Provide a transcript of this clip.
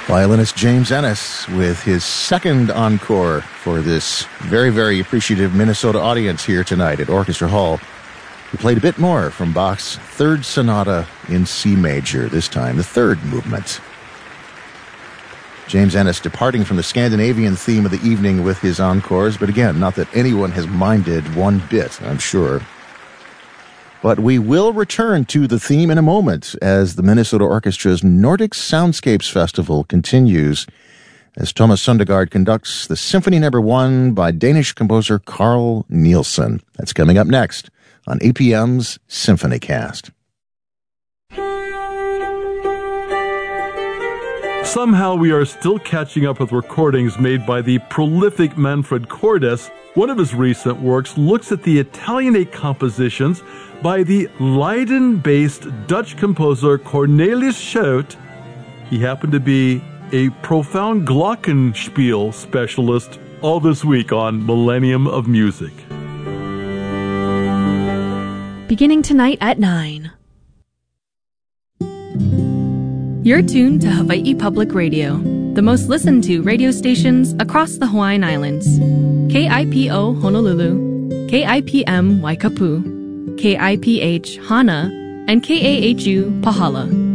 Violinist James Ennis with his second encore for this very, very appreciative Minnesota audience here tonight at Orchestra Hall. We played a bit more from Bach's Third Sonata in C major, this time the third movement. James Ennis departing from the Scandinavian theme of the evening with his encores, but again, not that anyone has minded one bit, I'm sure. But we will return to the theme in a moment as the Minnesota Orchestra's Nordic Soundscapes Festival continues as Thomas Sundergaard conducts the Symphony No. 1 by Danish composer Carl Nielsen. That's coming up next on APM's SymphonyCast. Somehow we are still catching up with recordings made by the prolific Manfred Cordes. One of his recent works looks at the Italianate compositions by the Leiden-based Dutch composer Cornelis Schout. He happened to be a profound glockenspiel specialist. All this week on Millennium of Music. Beginning tonight at 9. You're tuned to Hawaii Public Radio, the most listened to radio stations across the Hawaiian Islands. KIPO Honolulu, KIPM Waikapu, KIPH Hana, and KAHU Pahala.